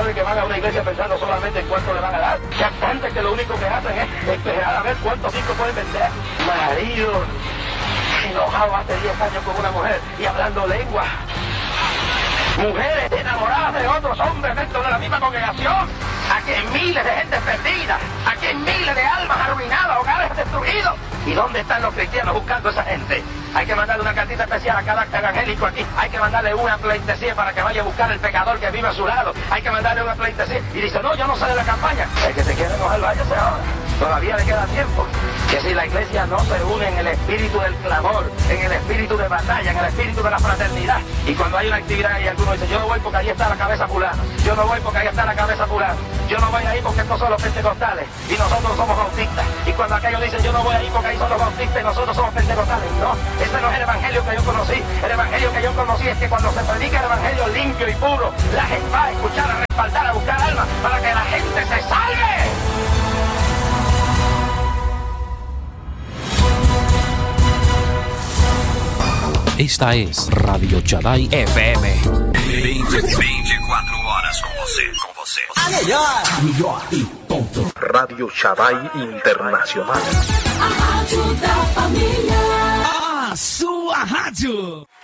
predicadores que van a una iglesia pensando solamente en cuánto le van a dar. Cantantes que lo único que hacen es esperar a ver cuántos discos pueden vender. Marido enojado hace 10 años con una mujer y hablando lengua. Mujeres enamoradas de otros hombres dentro de la misma congregación. Aquí hay miles de gente perdida. Aquí hay miles de almas arruinadas, hogares destruidos. ¿Y dónde están los cristianos buscando a esa gente? Hay que mandarle una cartita especial a cada evangélico aquí. Hay que mandarle una pleitesía para que vaya a buscar el pecador que vive a su lado. Hay que mandarle una pleitesía. Y dice, no, yo no sé de la campaña. El que se quiere enojar, váyase ahora. Todavía le queda tiempo. Que si la iglesia no se une en el espíritu del clamor, en el espíritu de batalla, en el espíritu de la fraternidad, y cuando hay una actividad y alguno dice, yo no voy porque ahí está la cabeza fulana, yo no voy porque ahí está la cabeza fulana, yo no voy ahí porque estos son los pentecostales y nosotros somos bautistas, y cuando aquellos dicen, yo no voy ahí porque ahí son los bautistas y nosotros somos pentecostales, no, ese no es el evangelio que yo conocí. El evangelio que yo conocí es que cuando se predica el evangelio limpio y puro, la gente va a escuchar, a respaldar, a buscar almas para que la gente se salve. Esta es Radio Shaddai FM. 24 horas com você. A melhor e ponto. Radio Shaddai Internacional. A rádio da família. A sua rádio.